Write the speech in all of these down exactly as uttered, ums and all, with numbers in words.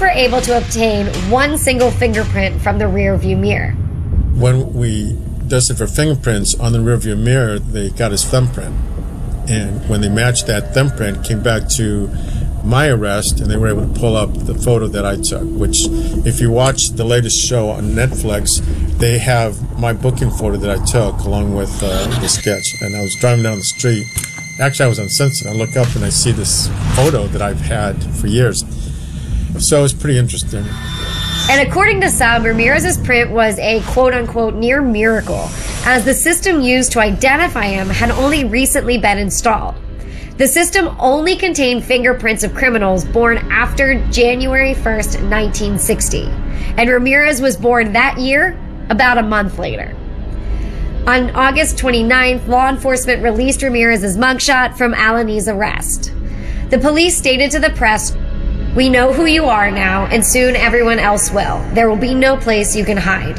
were able to obtain one single fingerprint from the rearview mirror. When we dusted for fingerprints on the rearview mirror, they got his thumbprint. And when they matched that thumbprint, came back to my arrest, and they were able to pull up the photo that I took, which, if you watch the latest show on Netflix, they have my booking photo that I took along with uh, the sketch. And I was driving down the street. Actually, I was on Sunset. I look up and I see this photo that I've had for years. So it's pretty interesting. And according to some, Ramirez's print was a quote-unquote near miracle, as the system used to identify him had only recently been installed. The system only contained fingerprints of criminals born after January first, nineteen sixty, and Ramirez was born that year, about a month later. On August twenty-ninth, law enforcement released Ramirez's mugshot from Alani's arrest. The police stated to the press, "We know who you are now, and soon everyone else will. There will be no place you can hide."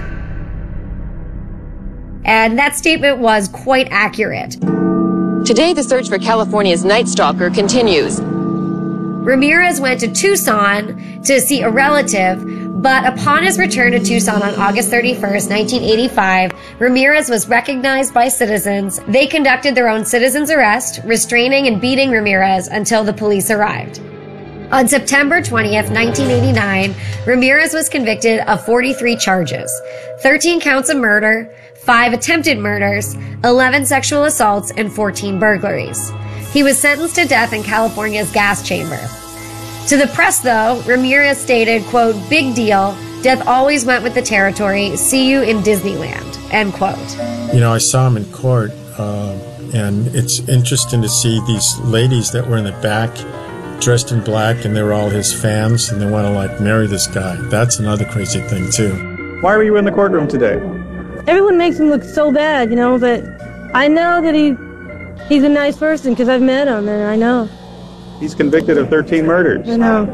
And that statement was quite accurate. Today, the search for California's Night Stalker continues. Ramirez went to Tucson to see a relative, but upon his return to Tucson on August thirty-first, nineteen eighty-five, Ramirez was recognized by citizens. They conducted their own citizen's arrest, restraining and beating Ramirez until the police arrived. On September twentieth, nineteen eighty-nine, Ramirez was convicted of forty-three charges, thirteen counts of murder, five attempted murders, eleven sexual assaults, and fourteen burglaries. He was sentenced to death in California's gas chamber. To the press, though, Ramirez stated, quote, "Big deal. Death always went with the territory. See you in Disneyland," end quote. You know, I saw him in court, uh, and it's interesting to see these ladies that were in the back dressed in black, and they were all his fans, and they want to, like, marry this guy. That's another crazy thing, too. Why were you in the courtroom today? Everyone makes him look so bad, you know, but I know that he he's a nice person because I've met him, and I know. He's convicted of thirteen murders. I know.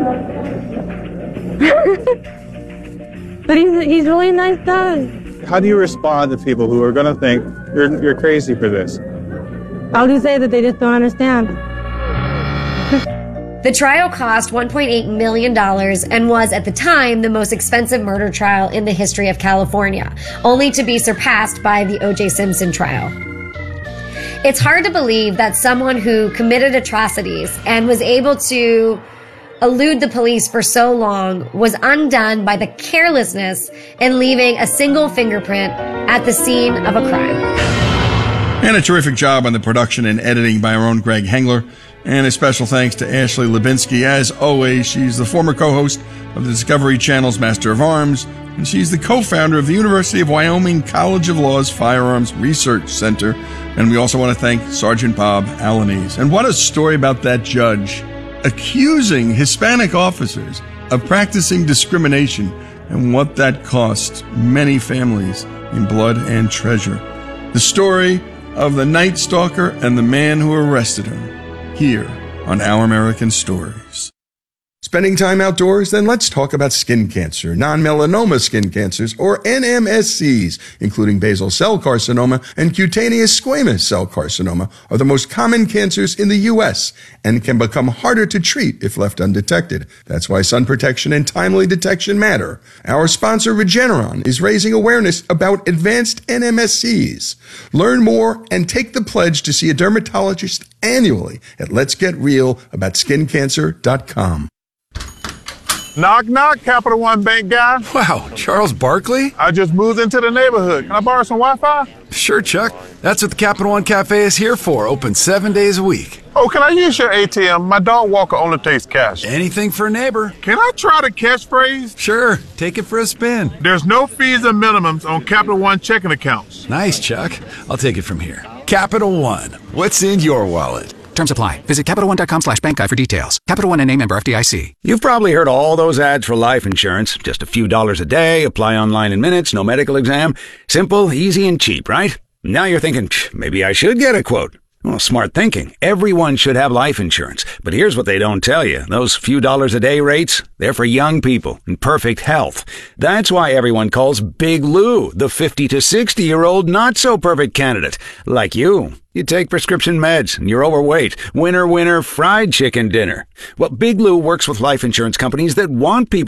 But he's, he's really a nice guy. How do you respond to people who are going to think you're, you're crazy for this? I'll just say that they just don't understand. The trial cost one point eight million dollars and was, at the time, the most expensive murder trial in the history of California, only to be surpassed by the O J Simpson trial. It's hard to believe that someone who committed atrocities and was able to elude the police for so long was undone by the carelessness in leaving a single fingerprint at the scene of a crime. And a terrific job on the production and editing by our own Greg Hengler. And a special thanks to Ashley Lubinsky. As always, she's the former co-host of the Discovery Channel's Master of Arms, and she's the co-founder of the University of Wyoming College of Law's Firearms Research Center. And we also want to thank Sergeant Bob Alaniz. And what a story about that judge accusing Hispanic officers of practicing discrimination and what that cost many families in blood and treasure. The story of the Night Stalker and the man who arrested him, here on Our American Stories. Spending time outdoors? Then let's talk about skin cancer, non-melanoma skin cancers, or N M S Cs, including basal cell carcinoma and cutaneous squamous cell carcinoma, are the most common cancers in the U S and can become harder to treat if left undetected. That's why sun protection and timely detection matter. Our sponsor, Regeneron, is raising awareness about advanced N M S Cs. Learn more and take the pledge to see a dermatologist annually at lets get real about skin cancer dot com. Knock, knock, Capital One Bank guy. Wow, Charles Barkley? I just moved into the neighborhood. Can I borrow some Wi-Fi? Sure, Chuck. That's what the Capital One Cafe is here for, open seven days a week. Oh, can I use your A T M? My dog Walker only takes cash. Anything for a neighbor. Can I try the catchphrase? Sure, take it for a spin. There's no fees or minimums on Capital One checking accounts. Nice, Chuck. I'll take it from here. Capital One. What's in your wallet? Terms apply. Visit Capital One dot com slash bank guide for details. Capital One N A member F D I C. You've probably heard all those ads for life insurance. Just a few dollars a day, apply online in minutes, no medical exam. Simple, easy, and cheap, right? Now you're thinking, maybe I should get a quote. Well, smart thinking. Everyone should have life insurance. But here's what they don't tell you. Those few dollars a day rates, they're for young people in perfect health. That's why everyone calls Big Lou the fifty to sixty-year-old not-so-perfect candidate. Like you. You take prescription meds and you're overweight. Winner, winner, fried chicken dinner. Well, Big Lou works with life insurance companies that want people